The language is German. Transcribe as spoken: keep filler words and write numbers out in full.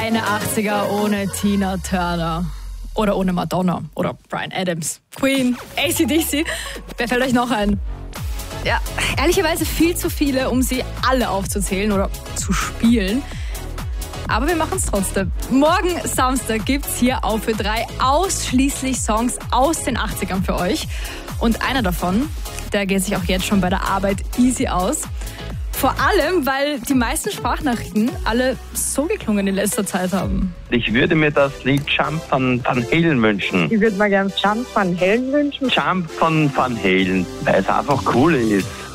Keine achtziger ohne Tina Turner. Oder ohne Madonna. Oder Bryan Adams. Queen. A C D C. Wer fällt euch noch ein? Ja, ehrlicherweise viel zu viele, um sie alle aufzuzählen oder zu spielen. Aber wir machen es trotzdem. Morgen Samstag gibt es hier auf Ö drei ausschließlich Songs aus den achtzigern für euch. Und einer davon, der geht sich auch jetzt schon bei der Arbeit easy aus. Vor allem, weil die meisten Sprachnachrichten alle so geklungen in letzter Zeit haben. Ich würde mir das Lied Jump von Van Halen wünschen. Ich würde mir gerne Jump von Halen wünschen. Jump von Van Halen, weil es einfach cool ist.